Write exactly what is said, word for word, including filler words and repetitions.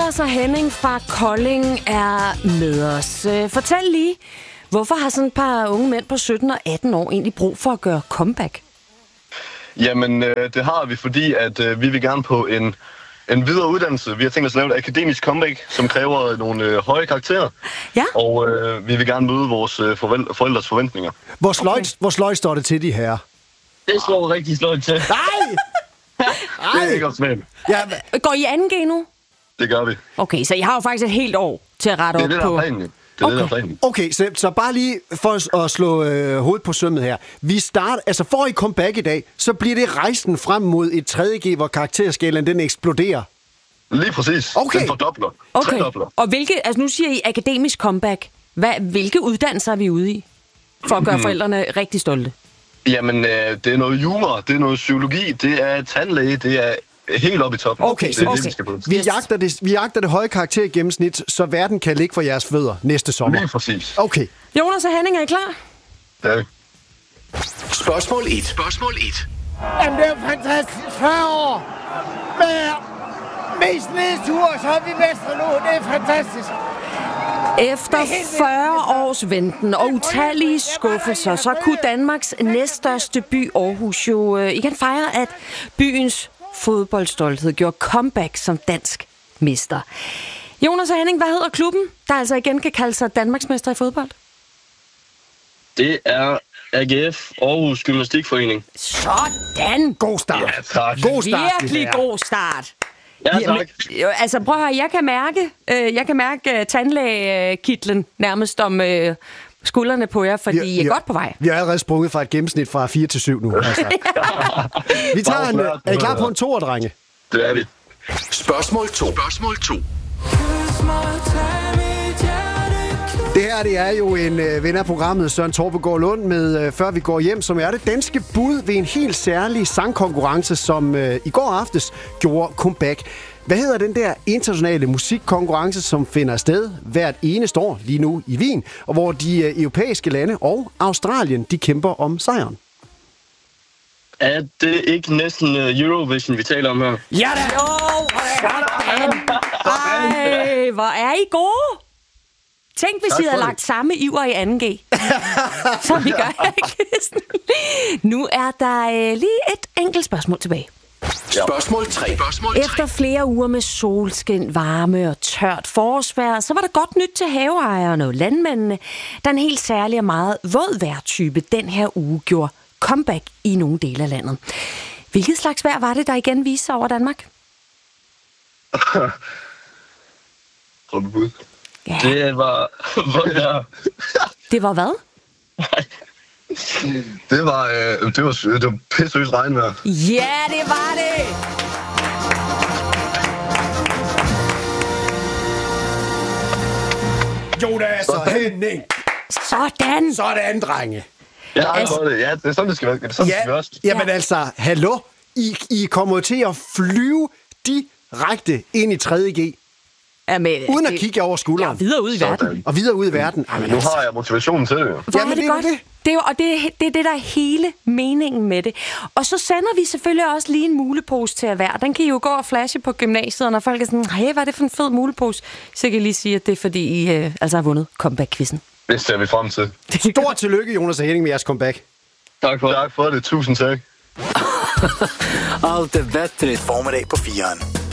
Jonas og Henning fra Kolding er med os. Fortæl lige, hvorfor har sådan et par unge mænd på sytten og atten år egentlig brug for at gøre comeback? Jamen, øh, det har vi, fordi at øh, vi vil gerne på en, en videre uddannelse. Vi har tænkt os at lave et akademisk comeback, som kræver nogle øh, høje karakterer. Ja. Og øh, vi vil gerne møde vores øh, forvel- forældres forventninger. Hvor sløjt, okay. Hvor sløjt står det til, de her? Det slår rigtig sløjt til. Nej! Det er ikke opsmagende. Ja, Går I anden G nu? Det gør vi. Okay, så I har jo faktisk et helt år til at rette Det er op det, der på... er planen. Det er okay. det, der er planen. okay, så, så bare lige for at slå øh, hovedet på sømmet her. Vi starter, altså får I comeback i dag, så bliver det rejsen frem mod et tredje G, hvor karakterskalaen den eksploderer. Lige præcis. Okay. Den fordobler. Okay, Tredobler. og hvilke... Altså nu siger I akademisk comeback. Hvad, hvilke uddannelser er vi ude i? For at gøre forældrene rigtig stolte. Jamen, øh, det er noget jura, det er noget psykologi, det er tandlæge, det er helt oppe i toppen. Okay, det er okay. det, vi skal på. Vi, jagter det, vi jagter det høje karakter i gennemsnit, så verden kan ligge for jeres fødder næste sommer. Lige præcis. Okay. Jonas og Henning, er I klar? Det er vi. Spørgsmål et. Spørgsmål et. Jamen, det er jo fantastisk. fyrre år med mest nedtur, så er vi mestre nu. Det er fantastisk. Efter fyrre års venten og utallige skuffelser, så kunne Danmarks næststørste by, Aarhus, jo øh, igen fejre, at byens fodboldstolthed gjorde comeback som dansk mester. Jonas og Henning, hvad hedder klubben, der altså igen kan kalde sig Danmarksmester i fodbold? Det er A G F, Aarhus Gymnastikforening. Sådan! God start. Ja, tak. God start. Virkelig Ja. god start. Ja, tak. Jamen, jo, altså prøv at høre, jeg kan mærke, øh, jeg kan mærke uh, tandlægekitlen nærmest om øh, skuldrene på jer, fordi I er godt på vej. Vi har allerede sprunget fra et gennemsnit fra fire til syv nu. Altså. Vi tager en, er I klar på en toer, drenge? Det er vi. Spørgsmål to. Spørgsmål to. Det her det er jo en øh, ven af programmet, Søren Torpegaard Lund, med øh, Før vi går hjem, som er det danske bud ved en helt særlig sangkonkurrence, som øh, i går aftes gjorde comeback. Hvad hedder den der internationale musikkonkurrence, som finder sted hvert eneste år lige nu i Wien, og hvor de øh, europæiske lande og Australien, de kæmper om sejren? Er det ikke næsten uh, Eurovision, vi taler om her? Ja da! Jo, sådan! Ej, hvor er I gode! Tænk, hvis I havde lagt samme iver i anden G. Som vi gør her i quizzen. Nu er der øh, lige et enkelt spørgsmål tilbage. Spørgsmål tre. Spørgsmål tre. Efter flere uger med solskin, varme og tørt forårsvejr, så var der godt nyt til haveejerne og landmændene, der en helt særlig og meget våd vejrtype den her uge gjorde comeback i nogle dele af landet. Hvilket slags vejr var det, der igen viste sig over Danmark? Hold på bud. Ja, Det var... Hvor der... det var hvad? Det var, øh, det var, det var pissøs regnvejr. Ja, det var det! Jonas og Henning. Sådan! Sådan, drenge. Ja, altså, det, ja, det er sådan, det skal være. Det er sådan, det skal Ja, være også. jamen altså, hallo? I, I kommer til at flyve direkte ind i tredje G, Ja, men, uden at det- kigge over skulderen. Ja, videre ud i verden. Sådan. Og videre ud i verden. Jamen, Nu altså. har jeg motivationen til det. jo. Hvor Jamen, er det, det er godt. det. Det er jo, og det, er- det er det, der er hele meningen med det. Og så sender vi selvfølgelig også lige en mulepose til hver. Den kan I jo gå og flashe på gymnasiet, og når folk er sådan, hey, hvad er det for en fed mulepose? Så kan jeg lige sige, at det er fordi, I øh, altså har vundet comeback-quizzen. Det ser vi frem til. Stort tillykke, Jonas og Henning, med jeres comeback. Tak for det. Tak for det. Tusind tak. Allt är bättre i formiddag på Firen.